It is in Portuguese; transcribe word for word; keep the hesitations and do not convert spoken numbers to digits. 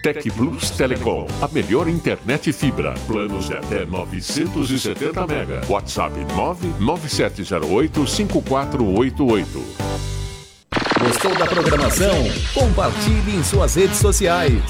Tec Plus Telecom, a melhor internet fibra. Planos de até novecentos e setenta mega. WhatsApp nove nove sete zero oito cinco quatro oito oito. Gostou da programação? Compartilhe em suas redes sociais.